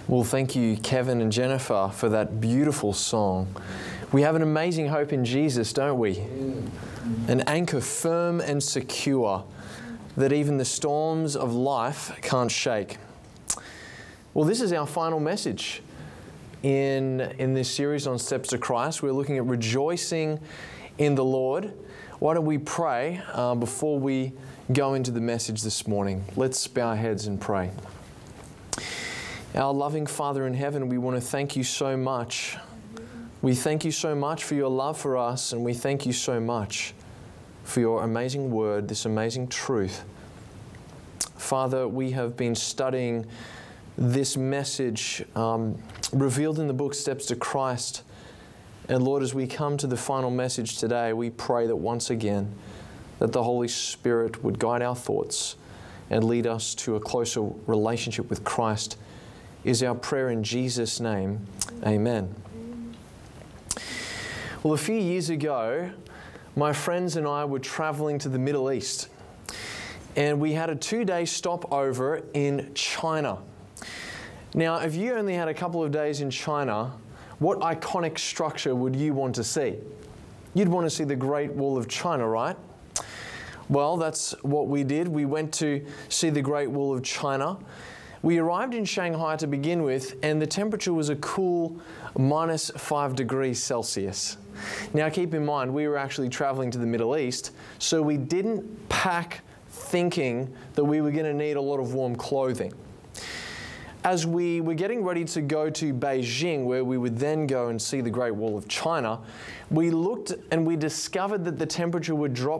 Well, thank you, Kevin and Jennifer, for that beautiful song. We have an amazing hope in Jesus, don't we? An anchor firm and secure that even the storms of life can't shake. Well, this is our final message in this series on Steps to Christ. We're looking at rejoicing in the Lord. Why don't we pray before we go into the message this morning? Let's bow our heads and pray. Our loving Father in heaven, we want to thank you so much. We thank you so much for your love for us, and we thank you so much for your amazing word, this amazing truth. Father, we have been studying this message revealed in the book Steps to Christ. And Lord, as we come to the final message today, we pray that once again, that the Holy Spirit would guide our thoughts and lead us to a closer relationship with Christ, is our prayer in Jesus' name. Amen. Well, a few years ago, my friends and I were traveling to the Middle East, and we had a 2-day stopover in China. Now, if you only had a couple of days in China, what iconic structure would you want to see? You'd want to see the Great Wall of China, right? Well, that's what we did. We went to see the Great Wall of China. We arrived in Shanghai to begin with, and the temperature was a cool -5 degrees Celsius. Now, keep in mind, we were actually traveling to the Middle East, so we didn't pack thinking that we were going to need a lot of warm clothing. As we were getting ready to go to Beijing, where we would then go and see the Great Wall of China, we looked and we discovered that the temperature would drop